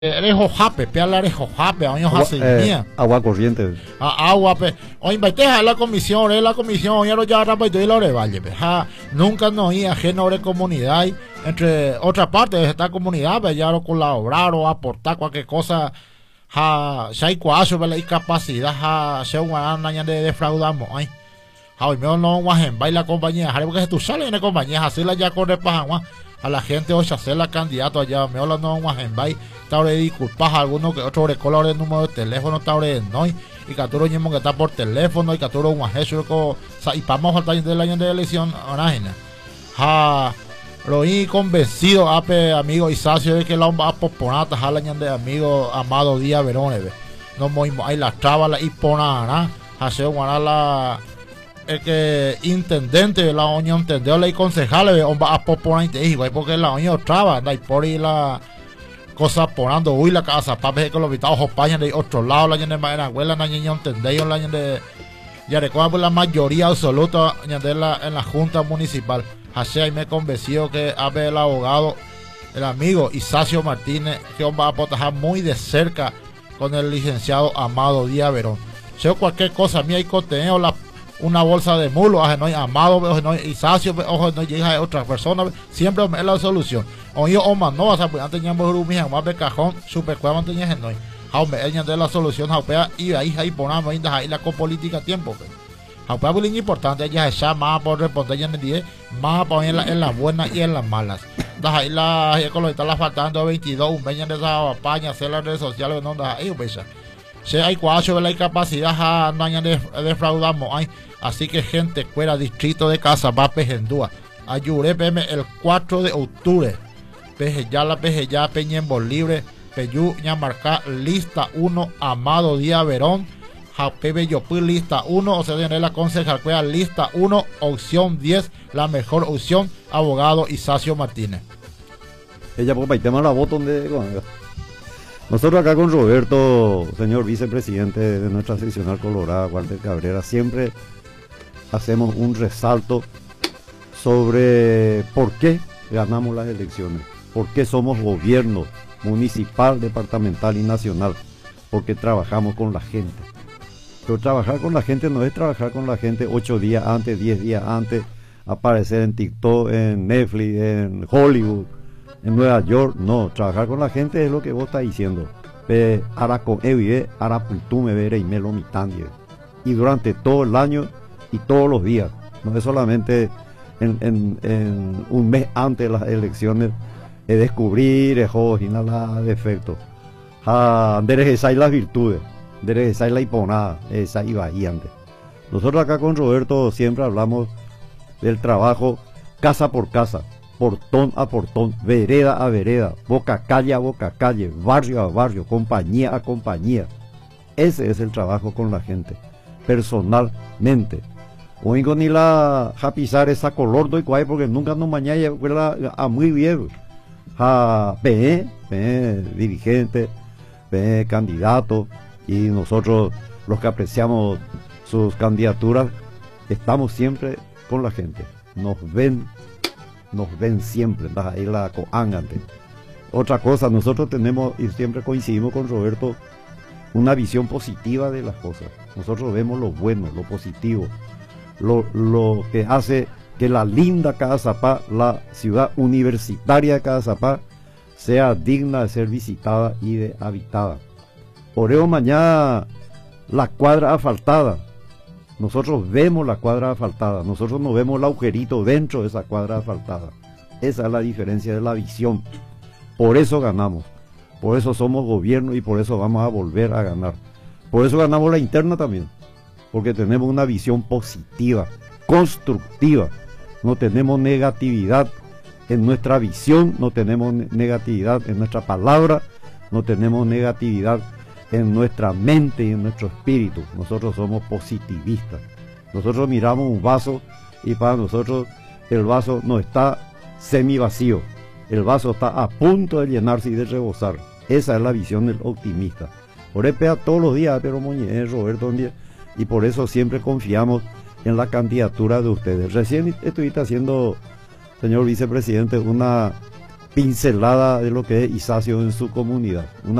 Rejo jape, peala rejo jape, años así, mía. Agua corriente. Agua, pe. O invité la comisión, ya lo ya rápido y lo valle, pe. Nunca no hay ajeno de comunidad, entre otra parte de esta comunidad, pe, ya lo colaborar o aportar cualquier cosa, si hay cuaso, pe, la incapacidad, se una de defraudamos, ay. Hoy me no guajen, baila compañía, porque tú sales en la compañía, así la ya corre para a la gente hoy se hace la candidato allá, me habla no guajen, baila. Taure disculpas a alguno que otro recolor el número de teléfono taure no y caturo ñemo que está por teléfono y caturo un ajeso y vamos al taller del año de elección orágena lo y convencido ape amigo Isacio de que la va a posponer al año de amigo Amado Díaz Verón no movimos ahí la traba la iponara hace la el que intendente de la unión entendió la y concejales va a posponer porque la unión traba anda y por ahí la cosas ponando uy la casa pape que los vitados opañan de otro lado la gente de manera abuela la niña entendéis la gente de ya recuerdo la mayoría absoluta de en la junta municipal así ahí me convenció que abe el abogado el amigo Isacio Martínez que va a proteger muy de cerca con el licenciado Amado Díaz Verón sea cualquier cosa a mí hay contenido una bolsa de mulo, no hay Amado, no hay Isacio, ojo, no llega a otras personas, siempre es la solución. Oye, o más no, o sea, pues antes teníamos rumija, más de cajón, super cueva tenía no hay. Jaume, ella de la solución, jaupea, y ahí ponamos ahí la copolítica a tiempo, pues. Jaupea muy importante, ella es más por responder ya en el 10, más para en las buenas y en las malas. Ahí la está la faltando 22, un beña de esa paña, hacer las redes sociales, no, ahí, pues. Si hay cuatro de la incapacidad, no hay defraudamos, ay. Así que gente fuera distrito de Casabape Gendúa. Ayure PM el 4 de octubre. Peje ya Peñembo Libre. Peyú Ñamarcá lista 1 Amado Díaz Verón. Japebe Yopí lista 1. O sea, tiene la concejal cuea lista 1. Opción 10. La mejor opción. Abogado Isacio Martínez. Ella pues tema la voto donde. Nosotros acá con Roberto, señor vicepresidente de nuestra seccional Colorada, Walter Cabrera, siempre hacemos un resalto sobre por qué ganamos las elecciones, por qué somos gobierno municipal, departamental y nacional, porque trabajamos con la gente. Pero trabajar con la gente no es trabajar con la gente 8 días antes, 10 días antes, aparecer en TikTok, en Netflix, en Hollywood, en Nueva York. No, trabajar con la gente es lo que vos estás diciendo. Y durante todo el año y todos los días, no es solamente en un mes antes de las elecciones, es descubrir los defectos, enderezar las virtudes, enderezar la hiponada, esa iba ahí antes. Nosotros acá con Roberto siempre hablamos del trabajo casa por casa, portón a portón, vereda a vereda, boca calle a boca calle, barrio a barrio, compañía a compañía. Ese es el trabajo con la gente, personalmente. Oigo ni la pisar esa color doy cuay porque nunca nos mañana a muy viejo. Dirigente, candidato, y nosotros los que apreciamos sus candidaturas estamos siempre con la gente. Nos ven siempre, ahí la coangante. Otra cosa, nosotros tenemos, y siempre coincidimos con Roberto, una visión positiva de las cosas. Nosotros vemos lo bueno, lo positivo, lo que hace que la linda Cazapá, la ciudad universitaria de Cazapá, sea digna de ser visitada y de habitada. Por eso mañana la cuadra asfaltada. Nosotros vemos la cuadra asfaltada, nosotros no vemos el agujerito dentro de esa cuadra asfaltada. Esa es la diferencia de la visión. Por eso ganamos, por eso somos gobierno y por eso vamos a volver a ganar. Por eso ganamos la interna también, porque tenemos una visión positiva, constructiva. No tenemos negatividad en nuestra visión, no tenemos negatividad en nuestra palabra, no tenemos negatividad en nuestra mente y en nuestro espíritu.Nosotros somos positivistas. Nosotros miramos un vaso y para nosotros el vaso no está semi vacío, el vaso está a punto de llenarse y de rebosar. Esa es la visión del optimista. Por eso todos los días, pero Roberto, y por eso siempre confiamos en la candidatura de ustedes. Recién estuviste haciendo, señor vicepresidente, una pincelada de lo que es Isacio en su comunidad.